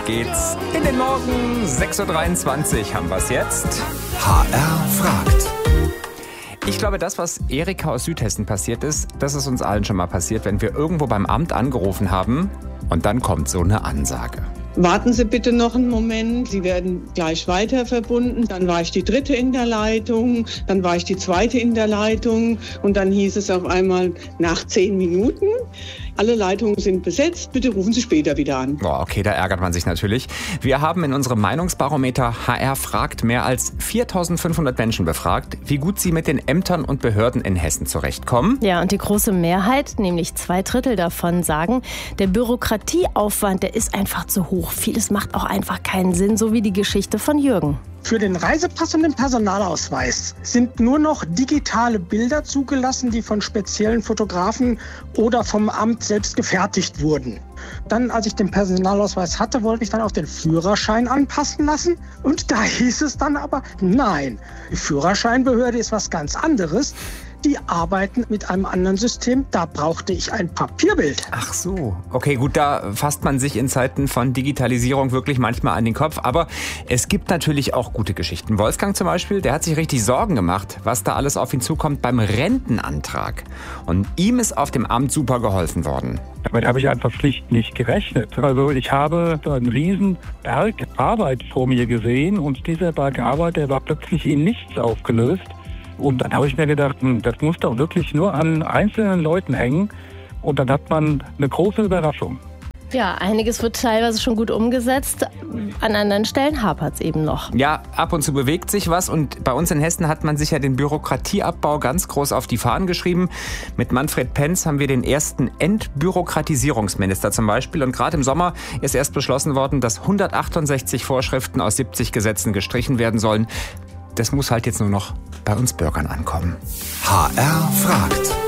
geht's in den Morgen. 6.23 Uhr haben wir's jetzt. HR fragt. Ich glaube, das, was Erika aus Südhessen passiert ist, das ist uns allen schon mal passiert, wenn wir irgendwo beim Amt angerufen haben und dann kommt so eine Ansage. Warten Sie bitte noch einen Moment, Sie werden gleich weiter verbunden. Dann war ich die dritte in der Leitung, dann war ich die zweite in der Leitung und dann hieß es auf einmal nach 10 Minuten, alle Leitungen sind besetzt, bitte rufen Sie später wieder an. Boah, okay, da ärgert man sich natürlich. Wir haben in unserem Meinungsbarometer HR fragt mehr als 4.500 Menschen befragt, wie gut sie mit den Ämtern und Behörden in Hessen zurechtkommen. Ja, und die große Mehrheit, nämlich 2/3 davon, sagen, der Bürokratieaufwand, der ist einfach zu hoch. Vieles macht auch einfach keinen Sinn, so wie die Geschichte von Jürgen. Für den Reisepass und den Personalausweis sind nur noch digitale Bilder zugelassen, die von speziellen Fotografen oder vom Amt selbst gefertigt wurden. Dann, als ich den Personalausweis hatte, wollte ich dann auch den Führerschein anpassen lassen. Und da hieß es dann aber, nein, die Führerscheinbehörde ist was ganz anderes. Die arbeiten mit einem anderen System. Da brauchte ich ein Papierbild. Ach so. Okay, gut, da fasst man sich in Zeiten von Digitalisierung wirklich manchmal an den Kopf. Aber es gibt natürlich auch gute Geschichten. Wolfgang zum Beispiel, der hat sich richtig Sorgen gemacht, was da alles auf ihn zukommt beim Rentenantrag. Und ihm ist auf dem Amt super geholfen worden. Damit habe ich einfach schlicht nicht gerechnet. Also ich habe so einen riesen Berg Arbeit vor mir gesehen und dieser Berg Arbeit, der war plötzlich in nichts aufgelöst. Und dann habe ich mir gedacht, das muss doch wirklich nur an einzelnen Leuten hängen. Und dann hat man eine große Überraschung. Ja, einiges wird teilweise schon gut umgesetzt. An anderen Stellen hapert es eben noch. Ja, ab und zu bewegt sich was. Und bei uns in Hessen hat man sich ja den Bürokratieabbau ganz groß auf die Fahnen geschrieben. Mit Manfred Penz haben wir den ersten Entbürokratisierungsminister zum Beispiel. Und gerade im Sommer ist erst beschlossen worden, dass 168 Vorschriften aus 70 Gesetzen gestrichen werden sollen. Das muss halt jetzt nur noch bei uns Bürgern ankommen. HR fragt.